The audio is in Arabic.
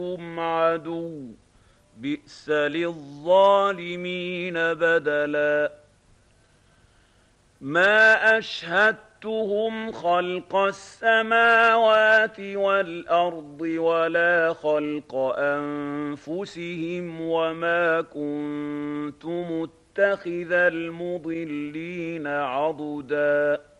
هم عدو بئس للظالمين بدلا ما أشهدتهم خلق السماوات والأرض ولا خلق أنفسهم وما كنت متخذ المضلين عضدا